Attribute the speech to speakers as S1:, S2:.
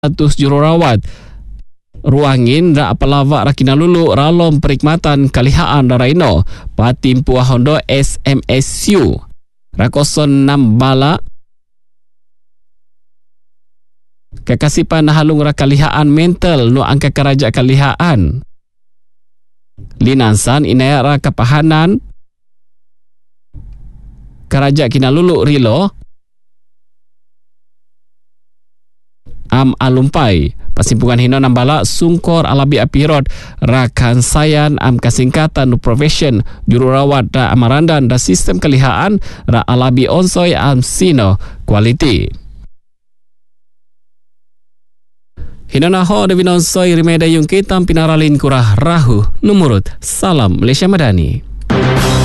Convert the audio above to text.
S1: jururawat ruangin ra pelawak rakina lulu ralom perkhidmatan kalihaan daraino patimpu hondo SMSU rakoson 6 bala kekasipan halung rakalihaan mental no angka kerajaan kalihaan linansan inaya ra kapahanan kerajaan kina lulu rilo alumpai pasimpungan hino nambala sungkor alabi apirot rakan sayan kasingkatan profession jururawat da amarandan da sistem kelihaan ra alabi onsoy sino quality hino naho de binonsoy rimeda yung kitam pinaralin kurah rahu numurut salam Malaysia Madani.